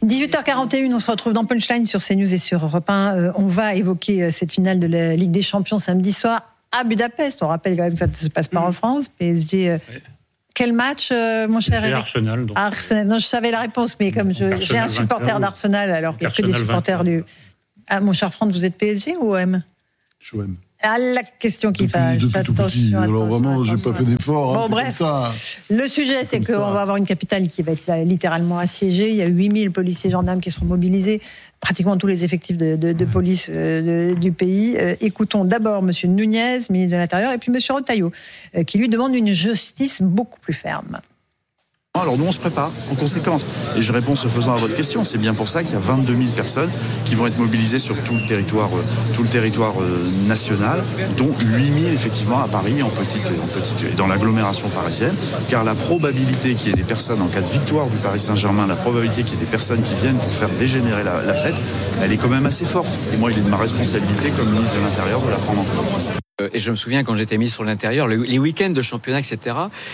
18h41, on se retrouve dans Punchline sur CNews et sur Europe 1. On va évoquer cette finale de la Ligue des Champions samedi soir à Budapest. On rappelle quand même que ça ne se passe pas en France. PSG. Quel match, mon cher Eric ? Arsenal. Arsenal. Non, je savais la réponse, mais comme j'ai un supporter d'Arsenal, alors qu'il n'y a que des supporters du. Ah, mon cher Franck, vous êtes PSG ou OM ? Je suis OM. Ah, la question qui passe. Depuis tout petit. Alors vraiment, j'ai pas fait d'effort. Bon, bref. Ça. Le sujet, c'est qu'on va avoir une capitale qui va être là, littéralement assiégée. Il y a 8000 policiers et gendarmes qui seront mobilisés, pratiquement tous les effectifs de police du pays. Écoutons d'abord M. Nunez, ministre de l'Intérieur, et puis M. Retailleau, qui lui demande une justice beaucoup plus ferme. Alors nous on se prépare en conséquence et je réponds ce faisant à votre question, c'est bien pour ça qu'il y a 22 000 personnes qui vont être mobilisées sur tout le territoire national, dont 8 000 effectivement à Paris en petite et dans l'agglomération parisienne, car la probabilité qu'il y ait des personnes en cas de victoire du Paris Saint-Germain, la probabilité qu'il y ait des personnes qui viennent pour faire dégénérer la fête, elle est quand même assez forte et moi il est de ma responsabilité comme ministre de l'Intérieur de la prendre en compte. Et je me souviens quand j'étais ministre de l'Intérieur, les week-ends de championnat, etc.,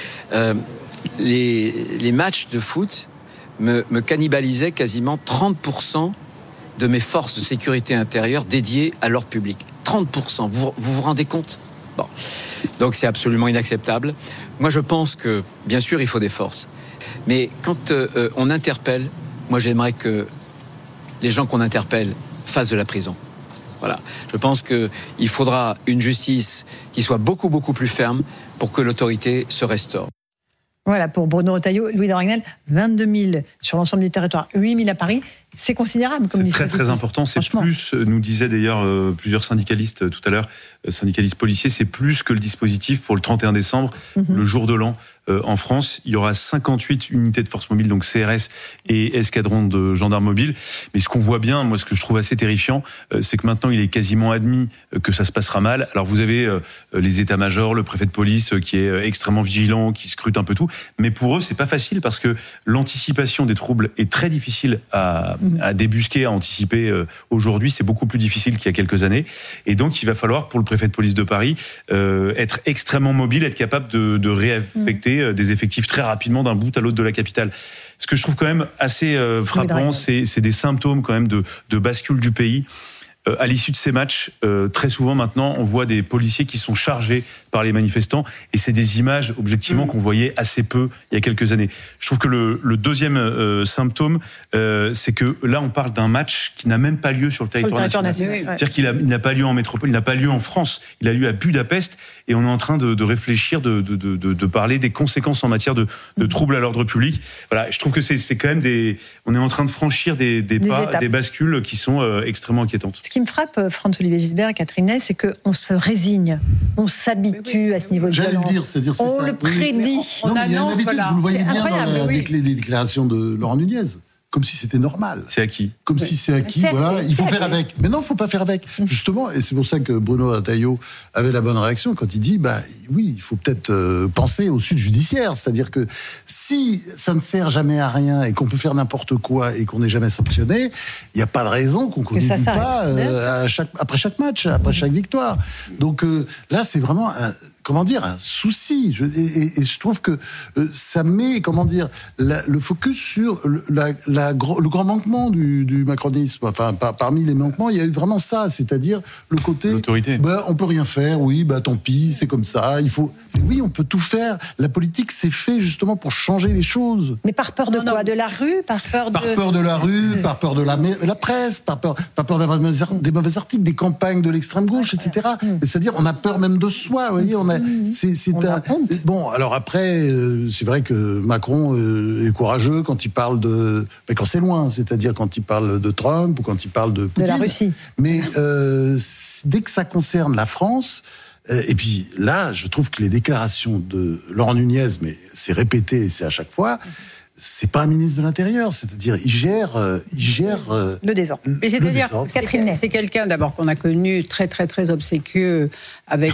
les matchs de foot me cannibalisaient quasiment 30% de mes forces de sécurité intérieure dédiées à l'ordre public. 30%, vous vous rendez compte ? Bon. Donc c'est absolument inacceptable. Moi je pense que, bien sûr, il faut des forces. Mais quand on interpelle, moi j'aimerais que les gens qu'on interpelle fassent de la prison. Voilà. Je pense qu'il faudra une justice qui soit beaucoup, beaucoup plus ferme pour que l'autorité se restaure. Voilà, pour Bruno Retailleau, Louis de Ragnel, 22 000 sur l'ensemble du territoire, 8 000 à Paris. C'est considérable comme dispositif. C'est très important. C'est plus, nous disaient d'ailleurs plusieurs syndicalistes tout à l'heure, syndicalistes policiers, c'est plus que le dispositif pour le 31 décembre, le jour de l'an. En France, il y aura 58 unités de force mobile, donc CRS et escadron de gendarmes mobiles. Mais ce qu'on voit bien, moi ce que je trouve assez terrifiant, c'est que maintenant il est quasiment admis que ça se passera mal. Alors vous avez les états-majors, le préfet de police qui est extrêmement vigilant, qui scrute un peu tout. Mais pour eux, c'est pas facile parce que l'anticipation des troubles est très difficile à débusquer, à anticiper. Aujourd'hui, c'est beaucoup plus difficile qu'il y a quelques années. Et donc, il va falloir, pour le préfet de police de Paris, être extrêmement mobile, être capable de réaffecter des effectifs très rapidement d'un bout à l'autre de la capitale. Ce que je trouve quand même assez frappant, c'est des symptômes quand même de bascule du pays. À l'issue de ces matchs, très souvent maintenant, on voit des policiers qui sont chargés par les manifestants, et c'est des images objectivement qu'on voyait assez peu il y a quelques années. Je trouve que le deuxième symptôme, c'est que là on parle d'un match qui n'a même pas lieu sur le territoire national. C'est-à-dire qu'il n'a pas lieu en métropole, il n'a pas lieu en France, il a lieu à Budapest, et on est en train de réfléchir, de parler des conséquences en matière de troubles à l'ordre public. Voilà, je trouve que c'est quand même on est en train de franchir des pas, des bascules qui sont extrêmement inquiétantes. Ce qui me frappe, Franz-Olivier Gisbert et Catherine Ney, c'est qu'on se résigne, on s'habitue à ce niveau de violence. On le prédit. Non, il y a une habitude, vous le voyez bien dans les déclarations de Laurent Nunez. Comme si c'était normal. C'est acquis. Comme si c'est acquis, voilà. Il faut faire avec. Mais non, il ne faut pas faire avec. Justement, et c'est pour ça que Bruno Retailleau avait la bonne réaction quand il dit, oui, il faut peut-être penser au suite judiciaire. C'est-à-dire que si ça ne sert jamais à rien et qu'on peut faire n'importe quoi et qu'on n'est jamais sanctionné, il n'y a pas de raison qu'on ne continue pas après chaque match, après chaque victoire. Donc là, c'est vraiment un souci. Et je trouve que ça met, le focus sur le grand manquement du macronisme. Enfin, parmi les manquements, il y a eu vraiment ça, c'est-à-dire le côté... L'autorité. On peut rien faire, oui, tant pis, c'est comme ça, il faut... Mais oui, on peut tout faire. La politique, c'est fait justement pour changer les choses. Mais par peur de quoi ? De la rue ? Par peur de la rue, par peur de la presse, par peur d'avoir des mauvais articles, des campagnes de l'extrême gauche, etc. C'est-à-dire, on a peur même de soi, vous voyez, Bon, alors après, c'est vrai que Macron est courageux quand il parle quand c'est loin, c'est-à-dire quand il parle de Trump ou quand il parle de Poutine. De la Russie. Mais dès que ça concerne la France, et puis là, je trouve que les déclarations de Laurent Nunez, mais c'est répété, c'est à chaque fois, c'est pas un ministre de l'Intérieur, c'est-à-dire il gère le désordre. Mais c'est-à-dire, c'est quelqu'un d'abord qu'on a connu très très très obséquieux avec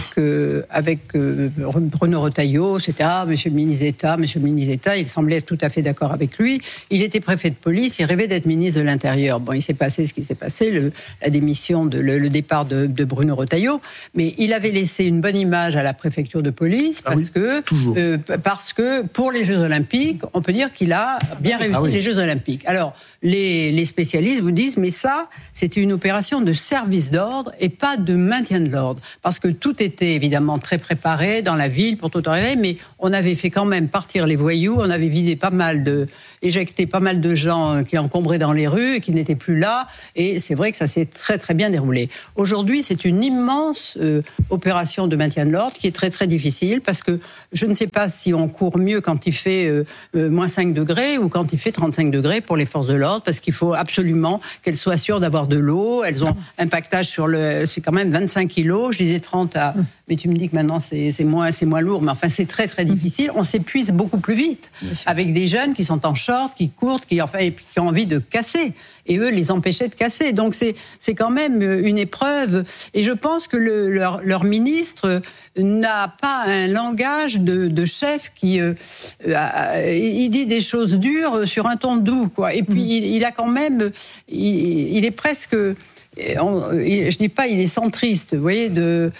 Bruno Retailleau, etc. Monsieur le ministre d'État, il semblait tout à fait d'accord avec lui. Il était préfet de police, il rêvait d'être ministre de l'Intérieur. Bon, il s'est passé ce qui s'est passé, la démission, le départ de Bruno Retailleau, mais il avait laissé une bonne image à la préfecture de police parce que pour les Jeux Olympiques, on peut dire qu'il il a bien réussi les Jeux Olympiques. Alors, les spécialistes vous disent, mais ça, c'était une opération de service d'ordre et pas de maintien de l'ordre. Parce que tout était évidemment très préparé dans la ville pour tout arriver, mais on avait fait quand même partir les voyous, on avait éjecté pas mal de gens qui encombraient dans les rues et qui n'étaient plus là. Et c'est vrai que ça s'est très très bien déroulé. Aujourd'hui, c'est une immense opération de maintien de l'ordre qui est très très difficile parce que je ne sais pas si on court mieux quand il fait moins 5 degrés ou quand il fait 35 degrés pour les forces de l'ordre, parce qu'il faut absolument qu'elles soient sûres d'avoir de l'eau. Elles ont un pactage c'est quand même 25 kilos. Je disais 30 à... Mais tu me dis que maintenant c'est moins lourd. Mais enfin, c'est très très difficile. On s'épuise beaucoup plus vite avec des jeunes qui sont en short, qui courent, et puis qui ont envie de casser. Et eux, les empêcher de casser. Donc c'est quand même une épreuve. Et je pense que leur ministre n'a pas un langage de chef qui... il dit des choses dures sur un ton doux, quoi. Et puis il a quand même... Il est presque... je dis pas, il est centriste, vous voyez,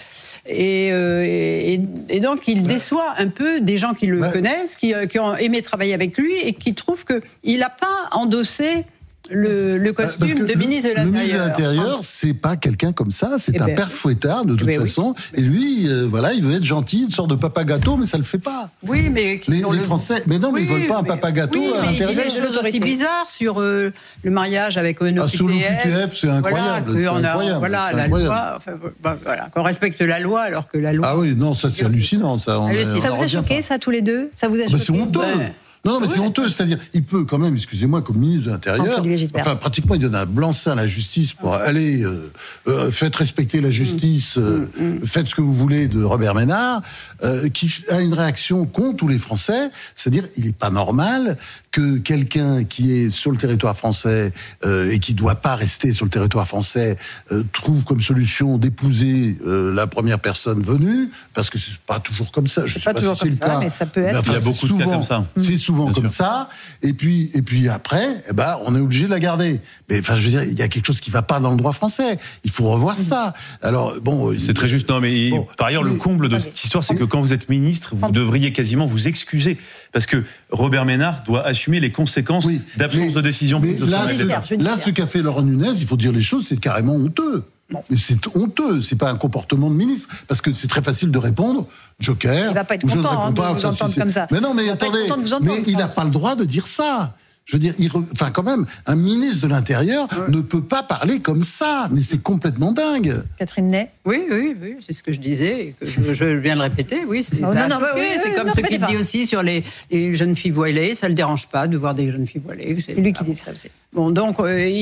et donc il déçoit un peu des gens qui le connaissent, qui ont aimé travailler avec lui et qui trouvent qu'il n'a pas endossé le costume de ministre de l'Intérieur. Le ministre de l'Intérieur, c'est pas quelqu'un comme ça, c'est un père fouettard de toute façon. Oui. Et lui, il veut être gentil, une sorte de papa gâteau, mais ça le fait pas. Oui, mais les Français, mais non, mais ils veulent pas un papa gâteau à l'intérieur. Il y a des choses aussi bizarres sur le mariage avec une sur l'OQTF, c'est incroyable. La loi, qu'on respecte la loi alors que la loi. Ah oui, non, ça c'est hallucinant, ça. Ça vous a choqué, ça, tous les deux? Ça vous a choqué? C'est honteux. Non, mais c'est honteux. C'est-à-dire, il peut quand même, excusez-moi, comme ministre de l'Intérieur, pratiquement, il donne un blanc-seing à la justice pour aller, faites respecter la justice, faites ce que vous voulez de Robert Ménard, qui a une réaction contre tous les Français. C'est-à-dire, il n'est pas normal que quelqu'un qui est sur le territoire français et qui ne doit pas rester sur le territoire français trouve comme solution d'épouser la première personne venue, parce que c'est pas toujours comme ça. Je ne sais pas si c'est le cas, mais ça peut être. Il y a beaucoup de cas comme ça. C'est souvent comme ça. Et puis après, on est obligé de la garder. Mais enfin, je veux dire, il y a quelque chose qui ne va pas dans le droit français. Il faut revoir ça. Alors bon, c'est très juste. Non, mais par ailleurs, le comble de cette histoire, c'est que quand vous êtes ministre, vous devriez quasiment vous excuser, parce que Robert Ménard doit assumer les conséquences d'absence de décision. Là, ce qu'a fait Laurent Nunez, il faut dire les choses, c'est carrément honteux. Mais c'est honteux, c'est pas un comportement de ministre, parce que c'est très facile de répondre Joker. Il va pas être content de vous entendre comme ça. Mais non, mais attendez, il n'a pas le droit de dire ça. Je veux dire, quand même, un ministre de l'Intérieur ne peut pas parler comme ça. Mais c'est complètement dingue. Catherine Ney. Oui, c'est ce que je disais, et que je viens de le répéter. Oui, c'est comme ce qu'il dit aussi sur les jeunes filles voilées. Ça le dérange pas de voir des jeunes filles voilées. C'est lui qui dit ça aussi. Bon, donc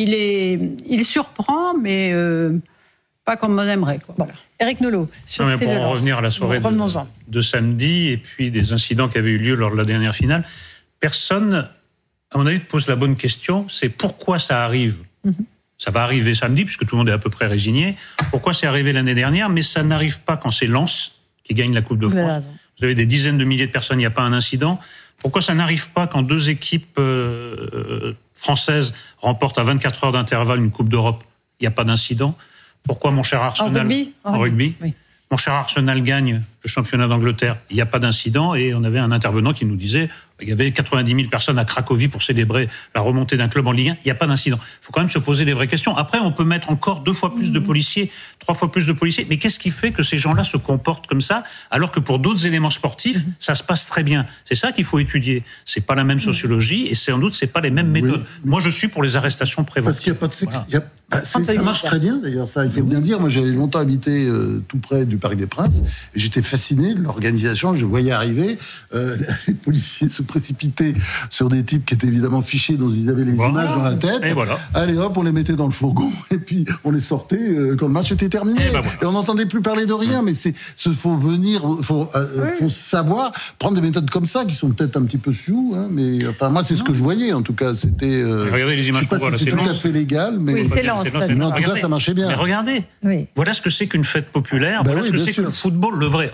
il surprend, mais pas comme on aimerait, quoi. Voilà. Éric Nolot. Pour en revenir à la soirée de samedi et puis des incidents qui avaient eu lieu lors de la dernière finale, personne, à mon avis, pose la bonne question, c'est pourquoi ça arrive. Ça va arriver samedi, puisque tout le monde est à peu près résigné. Pourquoi c'est arrivé l'année dernière, mais ça n'arrive pas quand c'est Lens qui gagne la Coupe de France. Vous avez des dizaines de milliers de personnes, il n'y a pas un incident. Pourquoi ça n'arrive pas quand deux équipes françaises remportent à 24 heures d'intervalle une Coupe d'Europe, il n'y a pas d'incident. Pourquoi mon cher Arsenal... En rugby oui. Mon cher Arsenal gagne le championnat d'Angleterre, il n'y a pas d'incident, et on avait un intervenant qui nous disait il y avait 90 000 personnes à Cracovie pour célébrer la remontée d'un club en Ligue 1, il n'y a pas d'incident. Il faut quand même se poser des vraies questions. Après, on peut mettre encore 2 fois plus de policiers, 3 fois plus de policiers, mais qu'est-ce qui fait que ces gens-là se comportent comme ça, alors que pour d'autres éléments sportifs, ça se passe très bien. C'est ça qu'il faut étudier. C'est pas la même sociologie, et sans doute, c'est pas les mêmes méthodes. Moi, je suis pour les arrestations préventives. Parce qu'il n'y a pas de sexe. Ça marche très bien, d'ailleurs, ça, il faut bien dire. Moi, j'avais longtemps habité tout près du Parc des Princes, et j'étais fasciné de l'organisation. Je voyais arriver les policiers se précipiter sur des types qui étaient évidemment fichés, dont ils avaient les images dans la tête. Et voilà. Allez hop, on les mettait dans le fourgon, et puis on les sortait quand le match était terminé. Et on n'entendait plus parler de rien, mais faut savoir prendre des méthodes comme ça, qui sont peut-être un petit peu sioux, hein, mais enfin, moi, c'est ce que je voyais, en tout cas. C'était. Regardez les images qu'on voit là, c'est tout à fait légal, mais. Oui, c'est Lens. Mais en tout cas, ça marchait bien. Mais regardez, voilà ce que c'est qu'une fête populaire, voilà ce que c'est que le football, le vrai.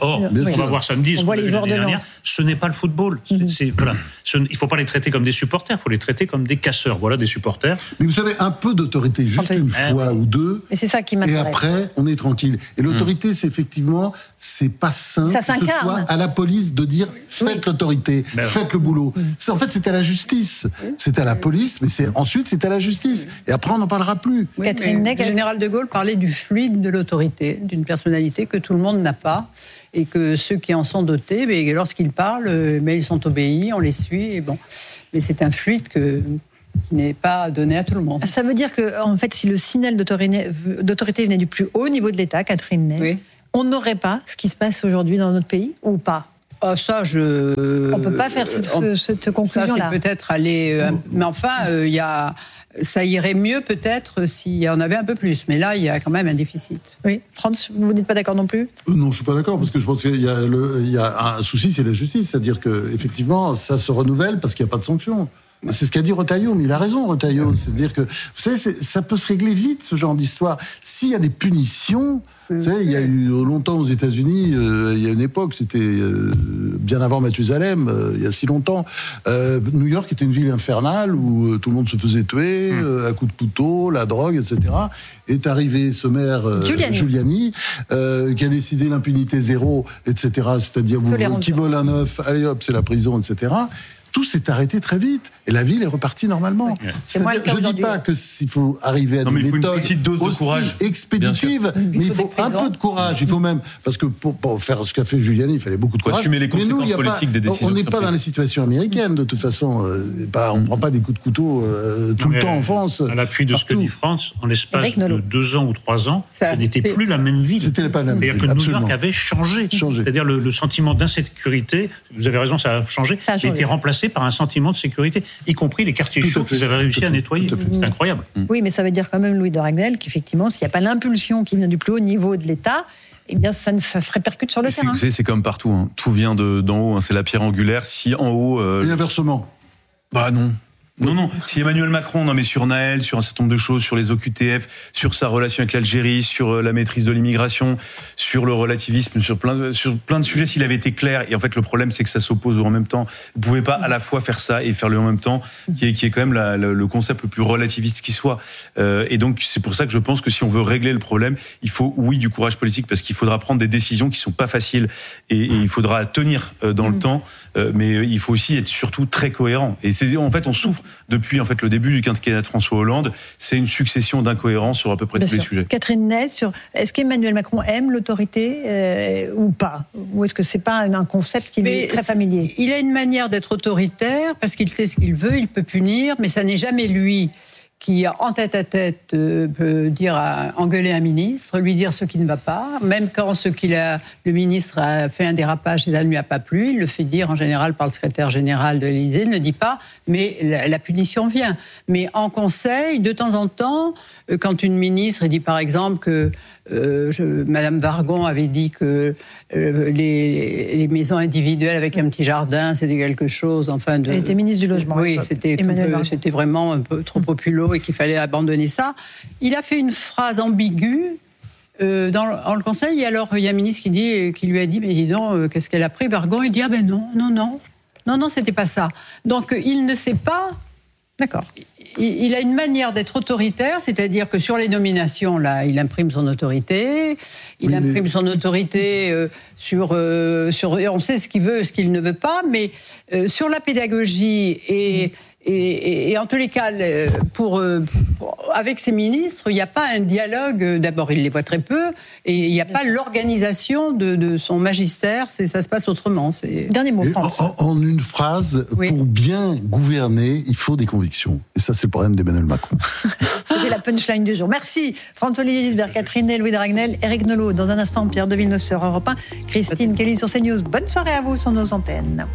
Or, on va voir samedi, ce l'année dernière, ce n'est pas le football. Voilà. Il ne faut pas les traiter comme des supporters, il faut les traiter comme des casseurs. Voilà, des supporters. Mais vous savez, un peu d'autorité, juste une fois ou deux. Et c'est ça qui m'intéresse. Et après, on est tranquille. Et l'autorité, c'est effectivement, c'est pas sain ça que ce soit à la police de dire faites l'autorité, faites le boulot. En fait, c'est à la justice. C'est à la police, mais ensuite, c'est à la justice. Et après, on n'en parlera plus. Oui, le général de Gaulle parlait du fluide de l'autorité, d'une personnalité que tout le monde n'a pas. Et que ceux qui en sont dotés, mais lorsqu'ils parlent, ils sont obéis, on les suit. Et bon. Mais c'est un fluide qui n'est pas donné à tout le monde. Ça veut dire que, en fait, si le signal d'autorité venait du plus haut niveau de l'État, Catherine Ney, on n'aurait pas ce qui se passe aujourd'hui dans notre pays, ou pas? On ne peut pas faire cette conclusion-là. Ça, c'est peut-être aller... mais enfin, ça irait mieux peut-être s'il y en avait un peu plus. Mais là, il y a quand même un déficit. Oui. Franz, vous n'êtes pas d'accord non plus? Non, je ne suis pas d'accord, parce que je pense qu'il y a un souci, c'est la justice. C'est-à-dire qu'effectivement, ça se renouvelle parce qu'il n'y a pas de sanctions. C'est ce qu'a dit Retailleau, mais il a raison, Retailleau. C'est-à-dire que, vous savez, ça peut se régler vite, ce genre d'histoire. S'il y a des punitions... Vous savez, il y a eu longtemps aux États-Unis, il y a une époque, c'était bien avant Mathusalem, il y a si longtemps, New York était une ville infernale où tout le monde se faisait tuer à coups de couteau, la drogue, etc. Est arrivé ce maire Giuliani, qui a décidé l'impunité zéro, etc. C'est-à-dire qui vole un œuf, allez hop, c'est la prison, etc. Tout s'est arrêté très vite et la ville est repartie normalement. Je ne dis pas qu'il faut arriver à des méthodes aussi expéditives, mais il faut un peu de courage. Il faut même, parce que pour faire ce qu'a fait Giuliani, il fallait beaucoup de courage. Assumer les conséquences politiques des décisions. On n'est pas dans les situations américaines, de toute façon. On ne prend pas des coups de couteau tout le temps en France. À l'appui de ce que dit France, en l'espace de 2 ans ou 3 ans, ça n'était plus la même ville. C'était pas la même ville. C'est-à-dire que New York avait changé. C'est-à-dire le sentiment d'insécurité, vous avez raison, ça a changé, a été remplacé par un sentiment de sécurité, y compris les quartiers chauds qu'ils avaient réussi à nettoyer. C'est incroyable. Oui, mais ça veut dire quand même, Louis de Ragnel, qu'effectivement, s'il n'y a pas l'impulsion qui vient du plus haut niveau de l'État, eh bien, ça se répercute sur le terrain. Vous savez, c'est comme partout. Hein. Tout vient d'en haut. Hein. C'est la pierre angulaire. Si en haut... Et inversement. Non. Non. Si Emmanuel Macron, mais sur Naël, sur un certain nombre de choses, sur les OQTF, sur sa relation avec l'Algérie, sur la maîtrise de l'immigration, sur le relativisme, sur plein de sujets, s'il avait été clair. Et en fait, le problème, c'est que ça s'oppose en même temps. Vous ne pouvez pas à la fois faire ça et faire le en même temps, qui est quand même le concept le plus relativiste qui soit. Et donc, c'est pour ça que je pense que si on veut régler le problème, il faut, du courage politique, parce qu'il faudra prendre des décisions qui ne sont pas faciles et il faudra tenir dans le temps. Mais il faut aussi être surtout très cohérent. Et en fait, on souffre depuis le début du quinquennat de François Hollande. C'est une succession d'incohérences sur à peu près tous les sujets. Catherine Ney, est-ce qu'Emmanuel Macron aime l'autorité ou pas? Ou est-ce que c'est pas un concept qui lui est très familier? Il a une manière d'être autoritaire parce qu'il sait ce qu'il veut, il peut punir, mais ça n'est jamais lui qui, en tête-à-tête, peut engueuler un ministre, lui dire ce qui ne va pas, même quand le ministre a fait un dérapage et ça ne lui a pas plu, il le fait dire en général par le secrétaire général de l'Élysée, il ne le dit pas, mais la punition vient. Mais en conseil, de temps en temps, quand une ministre dit par exemple que Madame Vargon avait dit que les maisons individuelles avec un petit jardin, c'était quelque chose. Elle était ministre du Logement. Oui, c'était vraiment un peu trop populo et qu'il fallait abandonner ça. Il a fait une phrase ambiguë dans le Conseil. Et alors, il y a un ministre qui lui a dit, mais dis donc, qu'est-ce qu'elle a pris, Vargon? Il dit, non, c'était pas ça. Donc, il ne sait pas. D'accord. Il a une manière d'être autoritaire, c'est-à-dire que sur les nominations, là, il imprime son autorité. Son autorité sur on sait ce qu'il veut, ce qu'il ne veut pas, mais sur la pédagogie et en tous les cas, avec ses ministres, il n'y a pas un dialogue. D'abord, il les voit très peu, et il n'y a pas l'organisation de son magistère. Ça se passe autrement. Dernier mot, France. En une phrase, pour bien gouverner, il faut des convictions. Et ça, c'est le problème d'Emmanuel Macron. C'était la punchline du jour. Merci François-Olivier Gisbert, Catherine Ney, Louis de Ragnel, Éric Nolot. Dans un instant, Pierre de Villeneuve sur Europe 1, Christine Kelly sur CNews. Bonne soirée à vous sur nos antennes.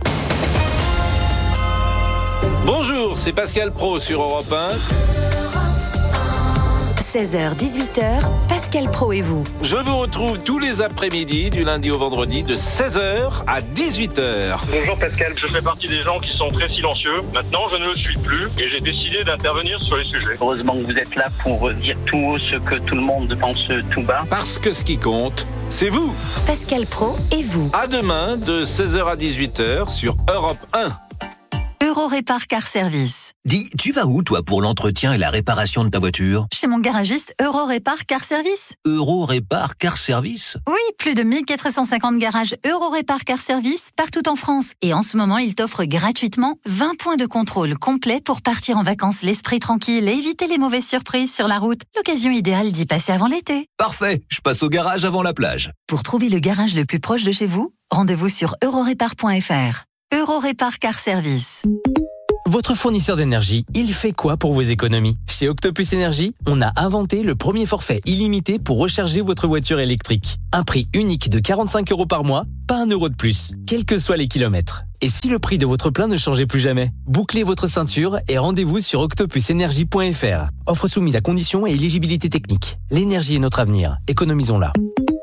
Bonjour, c'est Pascal Praud sur Europe 1. 16h-18h, Pascal Praud et vous. Je vous retrouve tous les après-midi, du lundi au vendredi, de 16h à 18h. Bonjour Pascal, je fais partie des gens qui sont très silencieux. Maintenant, je ne le suis plus et j'ai décidé d'intervenir sur les sujets. Heureusement que vous êtes là pour dire tout haut ce que tout le monde pense tout bas. Parce que ce qui compte, c'est vous. Pascal Praud et vous. À demain, de 16h à 18h sur Europe 1. Eurorépar Car Service. Dis, tu vas où, toi, pour l'entretien et la réparation de ta voiture ? Chez mon garagiste Eurorépar Car Service. Eurorépar Car Service ? Oui, plus de 1450 garages Eurorépar Car Service partout en France. Et en ce moment, il t'offre gratuitement 20 points de contrôle complets pour partir en vacances l'esprit tranquille et éviter les mauvaises surprises sur la route. L'occasion idéale d'y passer avant l'été. Parfait, je passe au garage avant la plage. Pour trouver le garage le plus proche de chez vous, rendez-vous sur eurorépar.fr. Eurorépar Car Service. Votre fournisseur d'énergie, il fait quoi pour vos économies ? Chez Octopus Énergie, on a inventé le premier forfait illimité pour recharger votre voiture électrique. Un prix unique de 45 € par mois, pas 1 € de plus, quels que soient les kilomètres. Et si le prix de votre plein ne changeait plus jamais ? Bouclez votre ceinture et rendez-vous sur octopusenergie.fr. Offre soumise à conditions et éligibilité technique. L'énergie est notre avenir, économisons-la.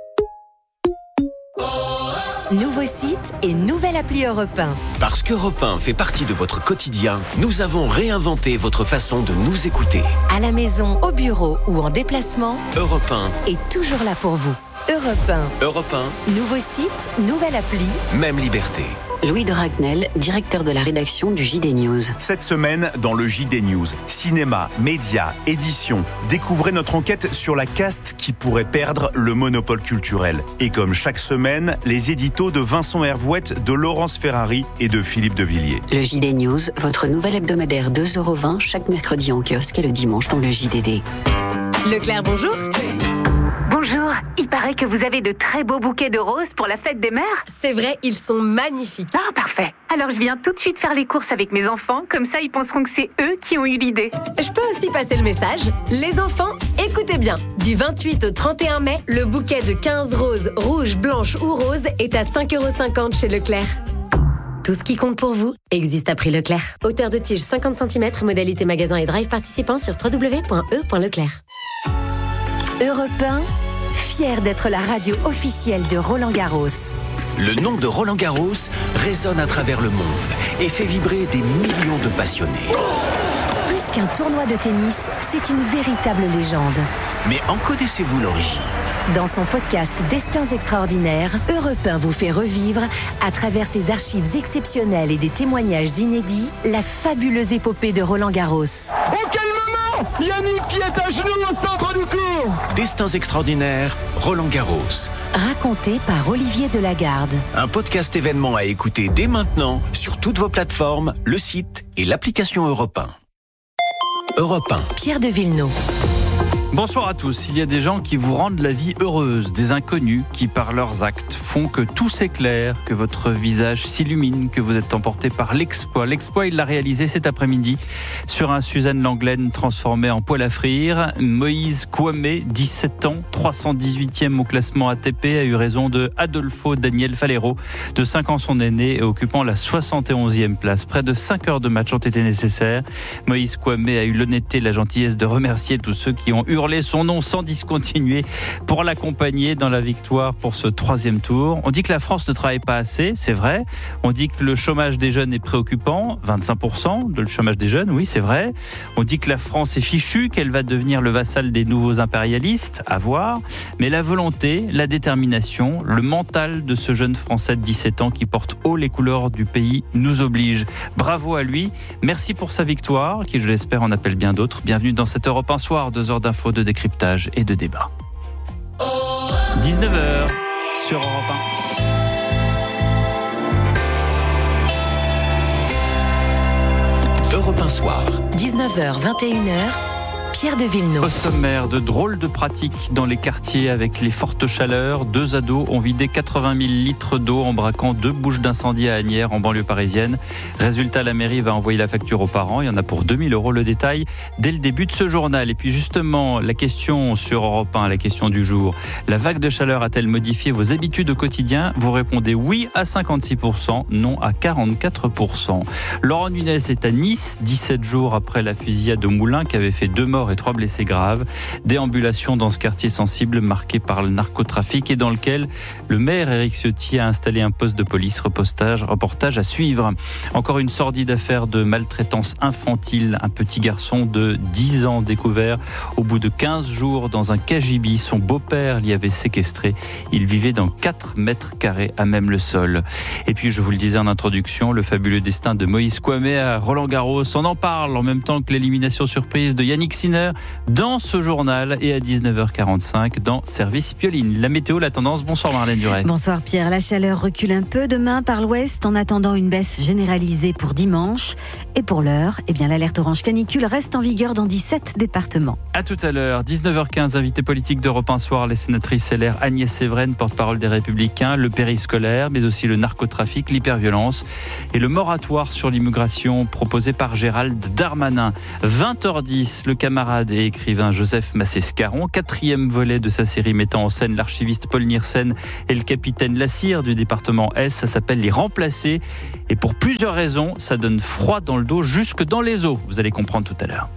Nouveau site et nouvelle appli Europe 1. Parce qu'Europe 1 fait partie de votre quotidien, nous avons réinventé votre façon de nous écouter. À la maison, au bureau ou en déplacement, Europe 1 est toujours là pour vous. Europe 1. Europe 1. Nouveau site, nouvelle appli. Même liberté. Louis de Ragnel, directeur de la rédaction du JD News. Cette semaine, dans le JD News, cinéma, médias, édition, découvrez notre enquête sur la caste qui pourrait perdre le monopole culturel. Et comme chaque semaine, les éditos de Vincent Hervouette, de Laurence Ferrari et de Philippe de Villiers. Le JD News, votre nouvel hebdomadaire 2,20 € chaque mercredi en kiosque et le dimanche dans le JDD. Leclerc, bonjour. Bonjour, il paraît que vous avez de très beaux bouquets de roses pour la fête des mères. C'est vrai, ils sont magnifiques. Ah, parfait. Alors je viens tout de suite faire les courses avec mes enfants, comme ça ils penseront que c'est eux qui ont eu l'idée. Je peux aussi passer le message. Les enfants, écoutez bien. Du 28 au 31 mai, le bouquet de 15 roses, rouges, blanches ou roses est à 5,50 € chez Leclerc. Tout ce qui compte pour vous existe à prix Leclerc. Hauteur de tige 50 cm, modalité magasin et drive participant sur www.e.leclerc. Europe 1, fier d'être la radio officielle de Roland Garros. Le nom de Roland Garros résonne à travers le monde et fait vibrer des millions de passionnés. Plus qu'un tournoi de tennis, c'est une véritable légende. Mais en connaissez-vous l'origine ? Dans son podcast Destins extraordinaires, Europe 1 vous fait revivre, à travers ses archives exceptionnelles et des témoignages inédits, la fabuleuse épopée de Roland Garros. Oh, quel moment ! Yannick qui est à genoux au centre du court. Destins extraordinaires, Roland Garros. Raconté par Olivier Delagarde. Un podcast événement à écouter dès maintenant sur toutes vos plateformes, le site et l'application Europe 1. Europe 1. Pierre de Villeneuve. Bonsoir à tous. Il y a des gens qui vous rendent la vie heureuse, des inconnus qui, par leurs actes, font que tout s'éclaire, que votre visage s'illumine, que vous êtes emporté par l'exploit. L'exploit, il l'a réalisé cet après-midi sur un Suzanne Langlaine transformé en poêle à frire. Moïse Kouamé, 17 ans, 318e au classement ATP, a eu raison de Adolfo Daniel Falero, de 5 ans son aîné, et occupant la 71e place. Près de 5 heures de match ont été nécessaires. Moïse Kouamé a eu l'honnêteté et la gentillesse de remercier tous ceux qui ont hurlé son nom sans discontinuer pour l'accompagner dans la victoire pour ce 3e tour. On dit que la France ne travaille pas assez, c'est vrai. On dit que le chômage des jeunes est préoccupant, 25% de le chômage des jeunes, oui, c'est vrai. On dit que la France est fichue, qu'elle va devenir le vassal des nouveaux impérialistes, à voir. Mais la volonté, la détermination, le mental de ce jeune Français de 17 ans qui porte haut les couleurs du pays nous oblige. Bravo à lui. Merci pour sa victoire, qui, je l'espère, en appelle bien d'autres. Bienvenue dans cette Europe 1 Soir, 2 heures d'infos, de décryptage et de débat. 19h sur Europe 1. Europe 1 Soir. 19h, 21h. Pierre de Villeneuve. Au sommaire, de drôles de pratiques dans les quartiers avec les fortes chaleurs. 2 ados ont vidé 80 000 litres d'eau en braquant 2 bouches d'incendie à Asnières, en banlieue parisienne. Résultat, la mairie va envoyer la facture aux parents. Il y en a pour 2 000 €. Le détail dès le début de ce journal. Et puis justement, la question sur Europe 1, la question du jour. La vague de chaleur a-t-elle modifié vos habitudes au quotidien ? Vous répondez oui à 56%, non à 44%. Laurent Nunez est à Nice, 17 jours après la fusillade au Moulin qui avait fait 2 morts morts et 3 blessés graves. Déambulation dans ce quartier sensible marqué par le narcotrafic et dans lequel le maire Éric Ciotti a installé un poste de police. Reportage à suivre. Encore une sordide affaire de maltraitance infantile. Un petit garçon de 10 ans découvert au bout de 15 jours dans un cagibi. Son beau-père l'y avait séquestré. Il vivait dans 4 mètres carrés à même le sol. Et puis, je vous le disais en introduction, le fabuleux destin de Moïse Kouamé à Roland-Garros. On en parle en même temps que l'élimination surprise de Yannick Sinner dans ce journal et à 19h45 dans Service Pioline. La météo, la tendance. Bonsoir Marlène Duret. Bonsoir Pierre. La chaleur recule un peu demain par l'ouest en attendant une baisse généralisée pour dimanche. Et pour l'heure, l'alerte orange canicule reste en vigueur dans 17 départements. À tout à l'heure, 19h15, invité politique d'Europe 1 Soir, les sénatrices LR Agnès Séveraine, porte-parole des Républicains, le périscolaire, mais aussi le narcotrafic, l'hyperviolence et le moratoire sur l'immigration proposé par Gérald Darmanin. 20h10, le camarade et écrivain Joseph Massescaron, 4e volet de sa série mettant en scène l'archiviste Paul Niersen et le capitaine Lassire du département S. Ça s'appelle Les Remplacés. Et pour plusieurs raisons, ça donne froid dans le dos jusque dans les os. Vous allez comprendre tout à l'heure.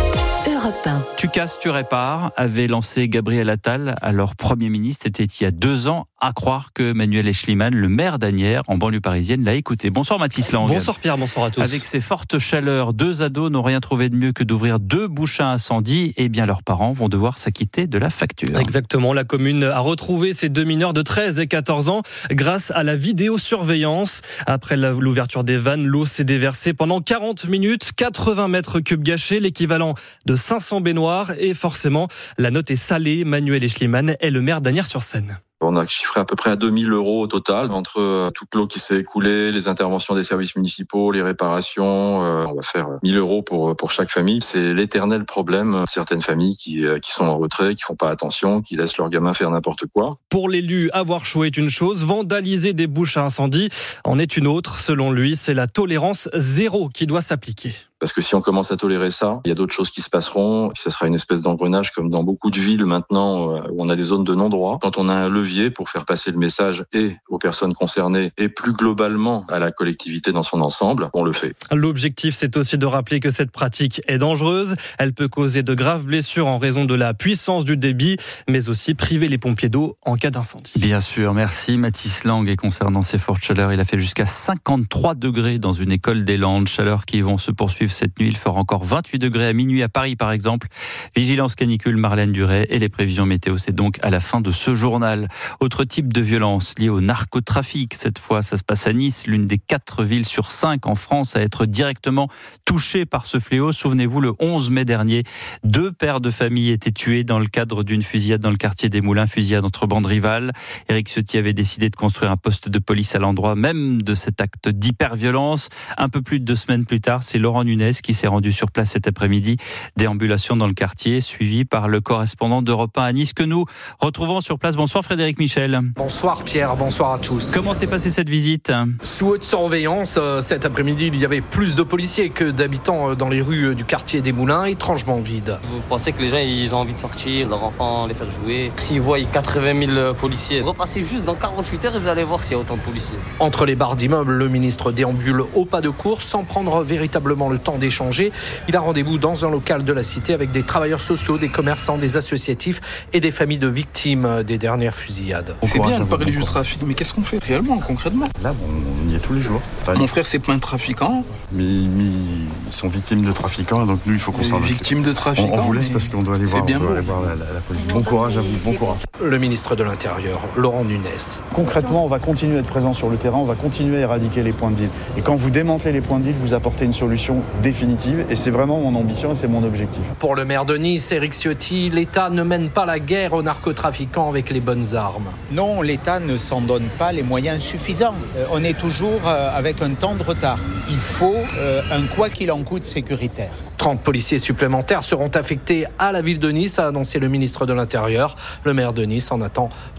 Tu casses, tu répares, avait lancé Gabriel Attal, alors Premier ministre. C'était il y a 2 ans. À croire que Manuel Aeschlimann, le maire d'Asnières, en banlieue parisienne, l'a écouté. Bonsoir Mathis Lang. Bonsoir Pierre, bonsoir à tous. Avec ces fortes chaleurs, 2 ados n'ont rien trouvé de mieux que d'ouvrir 2 bouches à incendie. Et bien leurs parents vont devoir s'acquitter de la facture. Exactement, la commune a retrouvé ces 2 mineurs de 13 et 14 ans grâce à la vidéosurveillance. Après l'ouverture des vannes, l'eau s'est déversée pendant 40 minutes, 80 mètres cubes gâchés, l'équivalent de 500 baignoires. Et forcément, la note est salée. Manuel Aeschlimann est le maire d'Asnières-sur-Seine. On a chiffré à peu près à 2000 € au total, entre toute l'eau qui s'est écoulée, les interventions des services municipaux, les réparations. On va faire 1000 € pour chaque famille. C'est l'éternel problème. Certaines familles qui sont en retrait, qui font pas attention, qui laissent leurs gamins faire n'importe quoi. Pour l'élu, avoir chaud est une chose, vandaliser des bouches à incendie en est une autre. Selon lui, c'est la tolérance zéro qui doit s'appliquer. Parce que si on commence à tolérer ça, il y a d'autres choses qui se passeront. Ça sera une espèce d'engrenage comme dans beaucoup de villes maintenant où on a des zones de non-droit. Quand on a un levier pour faire passer le message et aux personnes concernées et plus globalement à la collectivité dans son ensemble, on le fait. L'objectif, c'est aussi de rappeler que cette pratique est dangereuse. Elle peut causer de graves blessures en raison de la puissance du débit, mais aussi priver les pompiers d'eau en cas d'incendie. Bien sûr, merci Mathis Lang. Et concernant ces fortes chaleurs, il a fait jusqu'à 53 degrés dans une école des Landes. Chaleurs qui vont se poursuivre cette nuit. Il fera encore 28 degrés à minuit à Paris, par exemple. Vigilance canicule, Marlène Duret. Et les prévisions météo, c'est donc à la fin de ce journal. Autre type de violence liée au narcotrafic. Cette fois, ça se passe à Nice, l'une des 4 villes sur 5 en France à être directement touchée par ce fléau. Souvenez-vous, le 11 mai dernier, 2 pères de famille étaient tués dans le cadre d'une fusillade dans le quartier des Moulins, fusillade entre bandes rivales. Éric Ciotti avait décidé de construire un poste de police à l'endroit même de cet acte d'hyperviolence. Un peu plus de 2 semaines plus tard, c'est Laurent Nunez qui s'est rendu sur place cet après-midi. Déambulation dans le quartier, suivi par le correspondant d'Europe 1 à Nice que nous retrouvons sur place. Bonsoir Frédéric Michel. Bonsoir Pierre, bonsoir à tous. Comment s'est passée cette visite ? Sous haute surveillance, cet après-midi, il y avait plus de policiers que d'habitants dans les rues du quartier des Moulins, étrangement vides. Vous pensez que les gens ils ont envie de sortir, leurs enfants, les faire jouer ? S'ils voient 80 000 policiers, repassez juste dans 48 heures et vous allez voir s'il y a autant de policiers. Entre les barres d'immeubles, le ministre déambule au pas de course sans prendre véritablement le temps d'échanger. Il a rendez-vous dans un local de la cité avec des travailleurs sociaux, des commerçants, des associatifs et des familles de victimes des dernières fusillades. C'est bien de parler du trafic, mais qu'est-ce qu'on fait réellement, concrètement ? Là, on y est tous les jours. Mon frère, c'est plein de trafiquants. Mais ils sont victimes de trafiquants, donc nous, il faut qu'on s'en occupe. Victimes de trafiquants. On vous laisse parce qu'on doit aller voir, la police. Bon courage à vous, bon courage. Le ministre de l'Intérieur, Laurent Nunez. Concrètement, on va continuer à être présent sur le terrain, on va continuer à éradiquer les points de deal. Et quand vous démantelez les points de deal, vous apportez une solution définitive. Et c'est vraiment mon ambition et c'est mon objectif. Pour le maire de Nice, Éric Ciotti, l'État ne mène pas la guerre aux narcotrafiquants avec les bonnes armes. Non, l'État ne s'en donne pas les moyens suffisants. On est toujours avec un temps de retard. Il faut un quoi qu'il en coûte sécuritaire. 30 policiers supplémentaires seront affectés à la ville de Nice, a annoncé le ministre de l'Intérieur. Le maire de Nice en attend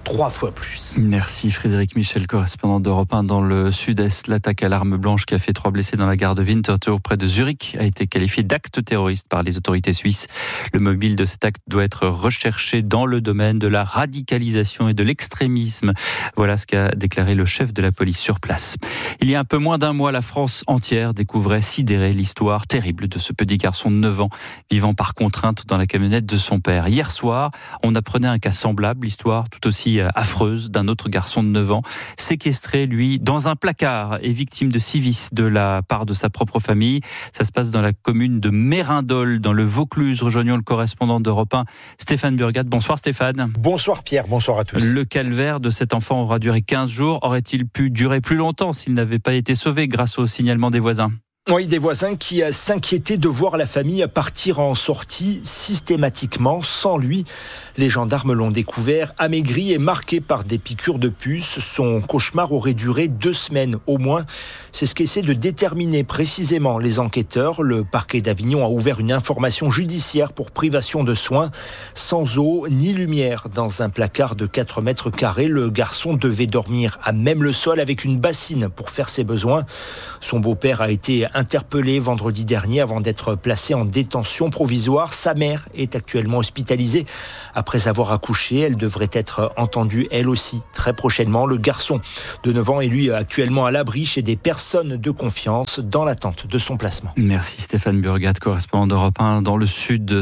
3 fois plus. Merci Frédéric Michel, correspondant d'Europe 1 dans le sud-est. L'attaque à l'arme blanche qui a fait 3 blessés dans la gare de Winterthur près de Zurich a été qualifiée d'acte terroriste par les autorités suisses. Le mobile de cet acte doit être recherché dans le domaine de la radicalisation et de l'extrémisme. Voilà ce qu'a déclaré le chef de la police sur place. Il y a un peu moins d'un mois, la France entière découvrait sidérée l'histoire terrible de ce petit garçon de 9 ans vivant par contrainte dans la camionnette de son père. Hier soir, on apprenait un cas semblable, l'histoire tout aussi affreuse d'un autre garçon de 9 ans, séquestré, lui, dans un placard et victime de sévices de la part de sa propre famille. Ça se passe dans la commune de Mérindol, dans le Vaucluse. Rejoignons le correspondant d'Europe 1, Stéphane Burgat. Bonsoir Stéphane. Bonsoir Pierre, bonsoir à tous. Le calvaire de cet enfant aura duré 15 jours. Aurait-il pu durer plus longtemps s'il n'avait pas été sauvé grâce au signalement des voisins ? Oui, des voisins qui s'inquiétaient de voir la famille partir en sortie systématiquement sans lui. Les gendarmes l'ont découvert amaigri et marqué par des piqûres de puces. Son cauchemar aurait duré 2 semaines au moins. C'est ce qu'essaient de déterminer précisément les enquêteurs. Le parquet d'Avignon a ouvert une information judiciaire pour privation de soins. Sans eau ni lumière dans un placard de 4 mètres carrés, le garçon devait dormir à même le sol avec une bassine pour faire ses besoins. Son beau-père a été interpellé vendredi dernier avant d'être placé en détention provisoire. Sa mère est actuellement hospitalisée après avoir accouché. Elle devrait être entendue elle aussi très prochainement. Le garçon de 9 ans est lui actuellement à l'abri chez des personnes de confiance dans l'attente de son placement. Merci Stéphane Burgat, correspondant d'Europe 1 dans le sud.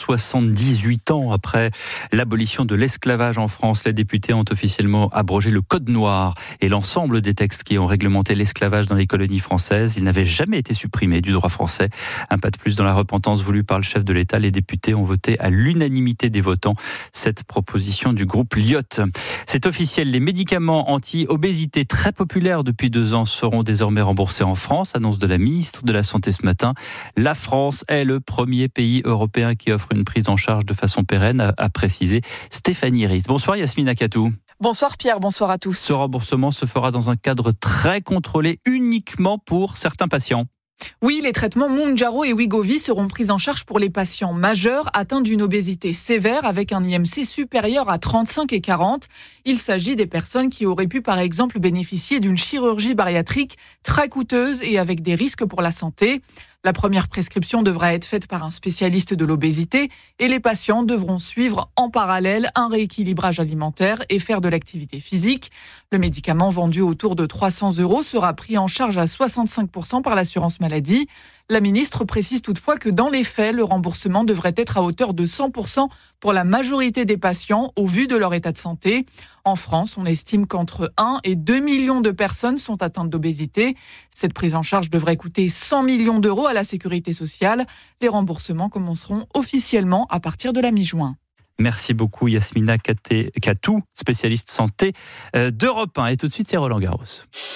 178 ans après l'abolition de l'esclavage en France, les députés ont officiellement abrogé le Code noir et l'ensemble des textes qui ont réglementé l'esclavage dans les colonies françaises. Il n'avait jamais été supprimé du droit français. Un pas de plus dans la repentance voulue par le chef de l'État. Les députés ont voté à l'unanimité des votants cette proposition du groupe Lyotte. C'est officiel, les médicaments anti-obésité très populaires depuis 2 ans seront désormais remboursés en France, annonce de la ministre de la Santé ce matin. La France est le premier pays européen qui offre une prise en charge de façon pérenne, a précisé Stéphanie Ries. Bonsoir Yasmina Katou. Bonsoir Pierre, bonsoir à tous. Ce remboursement se fera dans un cadre très contrôlé, uniquement pour certains patients. Oui, les traitements Mounjaro et Wegovy seront pris en charge pour les patients majeurs atteints d'une obésité sévère avec un IMC supérieur à 35 et 40. Il s'agit des personnes qui auraient pu par exemple bénéficier d'une chirurgie bariatrique très coûteuse et avec des risques pour la santé. La première prescription devra être faite par un spécialiste de l'obésité et les patients devront suivre en parallèle un rééquilibrage alimentaire et faire de l'activité physique. Le médicament vendu autour de 300 € sera pris en charge à 65% par l'assurance maladie. La ministre précise toutefois que dans les faits, le remboursement devrait être à hauteur de 100% pour la majorité des patients au vu de leur état de santé. En France, on estime qu'entre 1 et 2 millions de personnes sont atteintes d'obésité. Cette prise en charge devrait coûter 100 millions d'euros à la sécurité sociale. Les remboursements commenceront officiellement à partir de la mi-juin. Merci beaucoup Yasmina Katou, spécialiste santé d'Europe 1. Et tout de suite, c'est Roland Garros.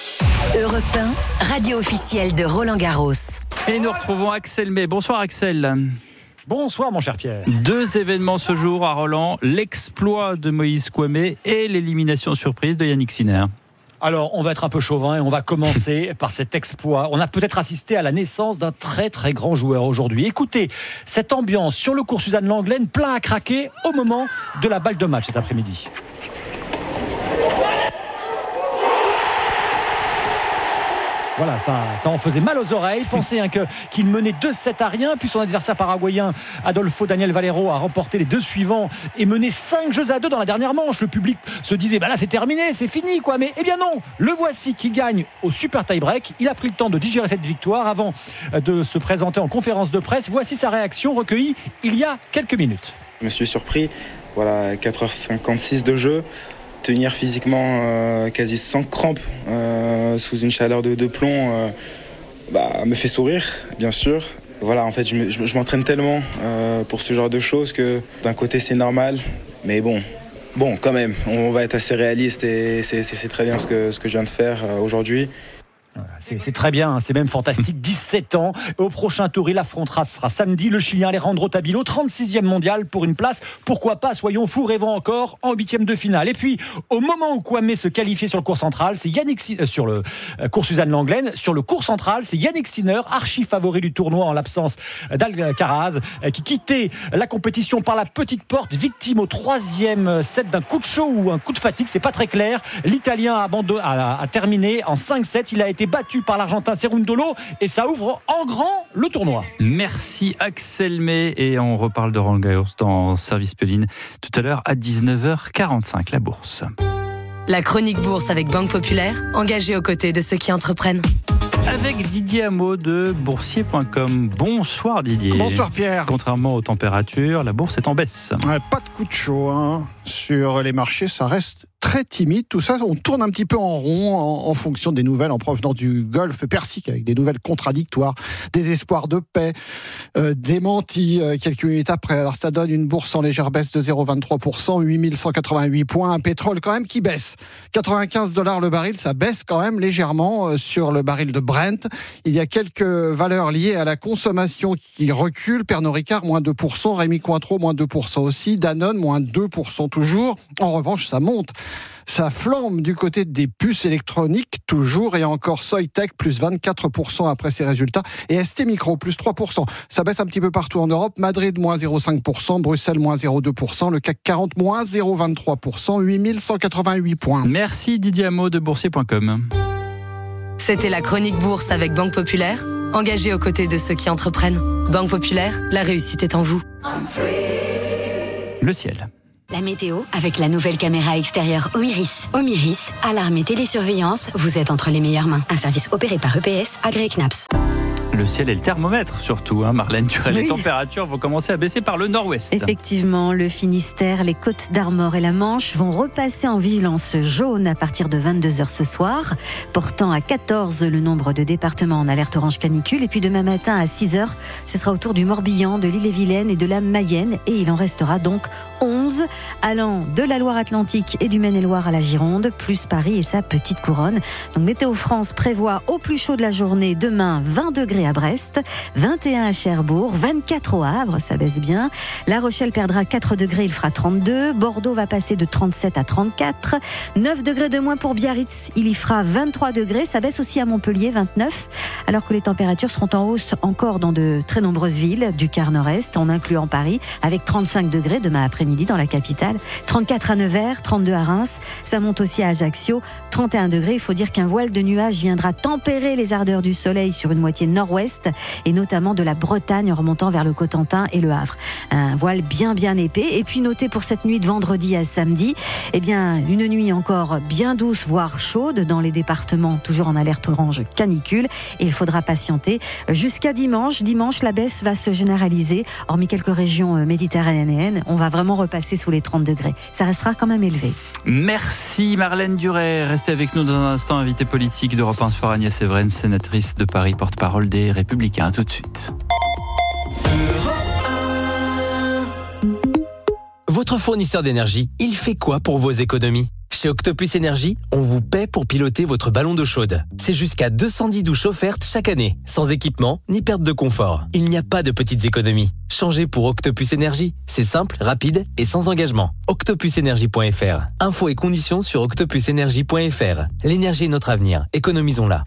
Europe 1, radio officielle de Roland Garros. Et nous retrouvons Axel May. Bonsoir Axel. Bonsoir mon cher Pierre. 2 événements ce jour à Roland, l'exploit de Moïse Kouamé et l'élimination surprise de Yannick Sinner. Alors, on va être un peu chauvin et on va commencer par cet exploit. On a peut-être assisté à la naissance d'un très très grand joueur aujourd'hui. Écoutez, cette ambiance sur le cours Suzanne Lenglen, plein à craquer au moment de la balle de match cet après-midi. Voilà, ça en faisait mal aux oreilles. Pensez qu'il menait 2-7 à rien, puis son adversaire paraguayen Adolfo Daniel Valero a remporté les 2 suivants et mené 5-2 dans la dernière manche. Le public se disait là c'est terminé, c'est fini quoi. Mais eh bien non, le voici qui gagne au super tie-break. Il a pris le temps de digérer cette victoire avant de se présenter en conférence de presse. Voici sa réaction recueillie il y a quelques minutes. Je me suis surpris, 4h56 de jeu. Tenir physiquement quasi sans crampes sous une chaleur de plomb me fait sourire, bien sûr. En fait, je m'entraîne tellement pour ce genre de choses que d'un côté c'est normal, mais bon, quand même, on va être assez réaliste et c'est très bien ce que je viens de faire aujourd'hui. C'est très bien, hein, c'est même fantastique. 17 ans. Au prochain tour, il affrontera, ce sera samedi, le Chilien Alejandro Tabilo, 36e mondial pour une place. Pourquoi pas, soyons fous, rêvons encore, en 8e de finale. Et puis, au moment où Kwame se qualifiait sur le cours central, c'est Yannick sur le cours Suzanne Langlaine. Sur le cours central, c'est Yannick Sinner, archi favori du tournoi en l'absence d'Alcaraz, qui quittait la compétition par la petite porte, victime au 3e set d'un coup de chaud ou un coup de fatigue. C'est pas très clair. L'Italien a terminé en 5-7. Il a été battu par l'Argentin Cerundolo et ça ouvre en grand le tournoi. Merci Axel May et on reparle de Roland Garros dans Service Pauline tout à l'heure à 19h45, la bourse. La chronique bourse avec Banque Populaire, engagée aux côtés de ceux qui entreprennent. Avec Didier Hameau de boursier.com. Bonsoir Didier. Bonsoir Pierre. Contrairement aux températures, la bourse est en baisse. Ouais, pas de coup de chaud sur les marchés, ça reste très timide. Tout ça, on tourne un petit peu en rond en fonction des nouvelles en provenance du Golfe Persique, avec des nouvelles contradictoires, des espoirs de paix, démentis quelques minutes après. Alors ça donne une bourse en légère baisse de 0,23%, 8188 points. Un pétrole quand même qui baisse. $95 le baril, ça baisse quand même légèrement sur le baril de Brent. Il y a quelques valeurs liées à la consommation qui reculent. Pernod Ricard, moins 2%, Rémy Cointreau, moins 2% aussi, Danone, moins 2% toujours. En revanche, ça monte. Ça flambe du côté des puces électroniques, toujours et encore. Soitec, plus 24% après ses résultats. Et ST Micro, plus 3%. Ça baisse un petit peu partout en Europe. Madrid, moins 0,5%. Bruxelles, moins 0,2%. Le CAC 40, moins 0,23%. 8188 points. Merci Didier Hameau de boursier.com. C'était la chronique bourse avec Banque Populaire, engagée aux côtés de ceux qui entreprennent. Banque Populaire, la réussite est en vous. Le ciel. La météo avec la nouvelle caméra extérieure Omiris. Omiris, alarme et télésurveillance, vous êtes entre les meilleures mains. Un service opéré par EPS, agréé CNAPS. Le ciel et le thermomètre surtout, Marlène Turel. Oui. Les températures vont commencer à baisser par le nord-ouest. Effectivement, le Finistère, les Côtes d'Armor et la Manche vont repasser en vigilance jaune à partir de 22h ce soir, portant à 14 le nombre de départements en alerte orange canicule. Et puis demain matin à 6h, ce sera au tour du Morbihan, de l'Ille-et-Vilaine et de la Mayenne. Et il en restera donc 11, allant de la Loire-Atlantique et du Maine-et-Loire à la Gironde, plus Paris et sa petite couronne. Donc Météo France prévoit au plus chaud de la journée demain 20 degrés à Brest, 21 à Cherbourg, 24 au Havre, ça baisse bien. La Rochelle perdra 4 degrés, il fera 32. Bordeaux va passer de 37 à 34. 9 degrés de moins pour Biarritz, il y fera 23 degrés. Ça baisse aussi à Montpellier, 29. Alors que les températures seront en hausse encore dans de très nombreuses villes du quart nord-est, en incluant Paris, avec 35 degrés demain après-midi dans la capitale. 34 à Nevers, 32 à Reims. Ça monte aussi à Ajaccio, 31 degrés. Il faut dire qu'un voile de nuages viendra tempérer les ardeurs du soleil sur une moitié nord-ouest et notamment de la Bretagne en remontant vers le Cotentin et le Havre. Un voile bien épais. Et puis notez pour cette nuit de vendredi à samedi, une nuit encore bien douce, voire chaude dans les départements toujours en alerte orange canicule. Et il faudra patienter jusqu'à dimanche. Dimanche, la baisse va se généraliser. Hormis quelques régions méditerranéennes, on va vraiment repasser sous les 30 degrés. Ça restera quand même élevé. Merci Marlène Duret. Restez avec nous dans un instant. Invité politique d'Europe 1 soir, Agnès Evren, sénatrice de Paris, porte-parole des Républicains. À tout de suite. Votre fournisseur d'énergie, il fait quoi pour vos économies ? Chez Octopus Énergie, on vous paie pour piloter votre ballon d'eau chaude. C'est jusqu'à 210 douches offertes chaque année, sans équipement ni perte de confort. Il n'y a pas de petites économies. Changez pour Octopus Énergie. C'est simple, rapide et sans engagement. octopusenergie.fr. Infos et conditions sur octopusenergie.fr. L'énergie est notre avenir. Économisons-la.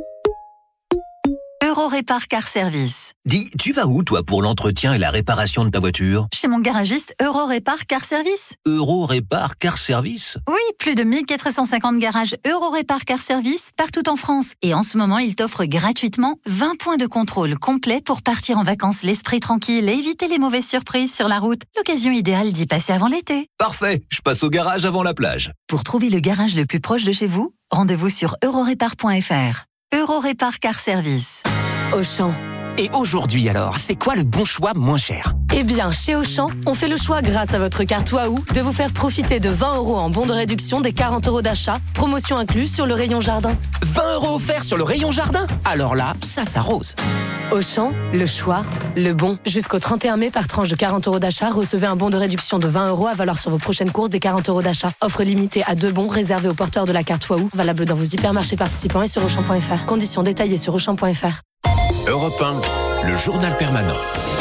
Eurorépar Car Service. Dis, tu vas où, toi, pour l'entretien et la réparation de ta voiture ? Chez mon garagiste Eurorépar Car Service. Eurorépar Car Service ? Oui, plus de 1450 garages Eurorépar Car Service partout en France. Et en ce moment, il t'offre gratuitement 20 points de contrôle complet pour partir en vacances l'esprit tranquille et éviter les mauvaises surprises sur la route. L'occasion idéale d'y passer avant l'été. Parfait, je passe au garage avant la plage. Pour trouver le garage le plus proche de chez vous, rendez-vous sur eurorépar.fr. Eurorépar Car Service. Auchan. Et aujourd'hui alors, c'est quoi le bon choix moins cher ? Eh bien, chez Auchan, on fait le choix grâce à votre carte Waouh de vous faire profiter de 20 € en bon de réduction des 40 € d'achat, promotion incluse sur le rayon jardin. 20 € offerts sur le rayon jardin ? Alors là, ça s'arrose. Auchan, le choix, le bon. Jusqu'au 31 mai, par tranche de 40 € d'achat, recevez un bon de réduction de 20 € à valoir sur vos prochaines courses des 40 € d'achat. Offre limitée à 2 bons réservés aux porteurs de la carte Waouh, valable dans vos hypermarchés participants et sur Auchan.fr. Conditions détaillées sur Auchan.fr. Europe 1, le journal permanent.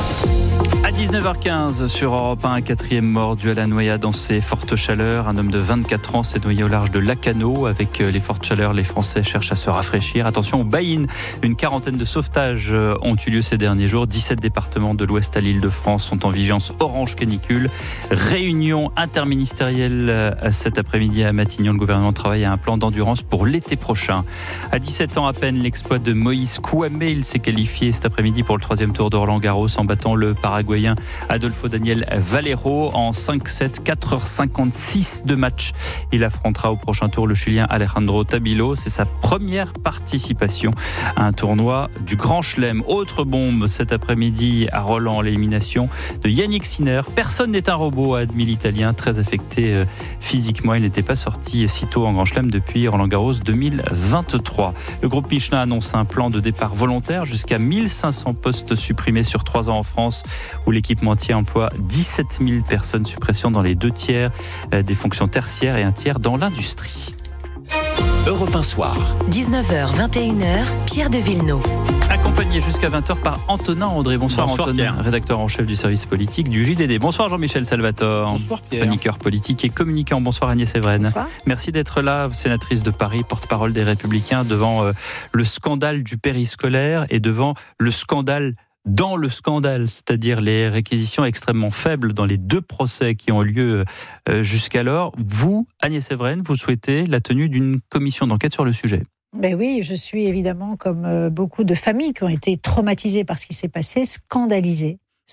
À 19h15 sur Europe 1, un 4e mort dû à la noyade dans ces fortes chaleurs. Un homme de 24 ans s'est noyé au large de Lacanau. Avec les fortes chaleurs, les Français cherchent à se rafraîchir. Attention aux baïnes. Une quarantaine de sauvetages ont eu lieu ces derniers jours. 17 départements de l'Ouest à l'Île-de-France sont en vigilance orange canicule. Réunion interministérielle cet après-midi à Matignon. Le gouvernement travaille à un plan d'endurance pour l'été prochain. À 17 ans à peine, l'exploit de Moïse Kouamé. Il s'est qualifié cet après-midi pour le 3e tour de Roland-Garros en battant le Paraguayen Adolfo Daniel Valero en 5-7, 4h56 de match. Il affrontera au prochain tour le Chilien Alejandro Tabilo. C'est sa première participation à un tournoi du Grand Chelem. Autre bombe cet après-midi à Roland, l'élimination de Yannick Sinner. Personne n'est un robot, a admis l'Italien, très affecté physiquement. Il n'était pas sorti si tôt en Grand Chelem depuis Roland-Garros 2023. Le groupe Michelin annonce un plan de départ volontaire jusqu'à 1500 postes supprimés sur 3 ans en France, où l'équipementier emploie 17 000 personnes, suppression dans les 2 tiers des fonctions tertiaires et 1 tiers dans l'industrie. Europe 1 soir. 19h, 21h, Pierre de Villeneuve. Accompagné jusqu'à 20h par Antonin André. Bonsoir Antonin, Pierre. Rédacteur en chef du service politique du JDD. Bonsoir Jean-Michel Salvatore. Bonsoir Pierre. Chroniqueur politique et communicant. Bonsoir Agnès Evren. Bonsoir. Merci d'être là, sénatrice de Paris, porte-parole des Républicains, devant le scandale du périscolaire et devant le scandale dans le scandale, c'est-à-dire les réquisitions extrêmement faibles dans les 2 procès qui ont lieu jusqu'alors. Vous, Agnès Evren, vous souhaitez la tenue d'une commission d'enquête sur le sujet. Ben oui, je suis évidemment, comme beaucoup de familles qui ont été traumatisées par ce qui s'est passé, scandalisée,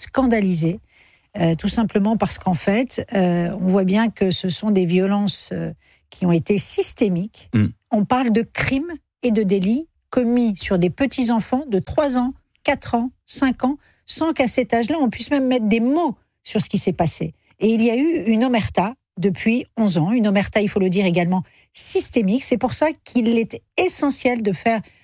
tout simplement parce qu'en fait, on voit bien que ce sont des violences qui ont été systémiques. On parle de crimes et de délits commis sur des petits-enfants de 3 ans, 4 ans, 5 ans, sans qu'à cet âge-là, on puisse même mettre des mots sur ce qui s'est passé. Et il y a eu une omerta depuis 11 ans, une omerta, il faut le dire également, systémique. C'est pour ça qu'il est essentiel de faire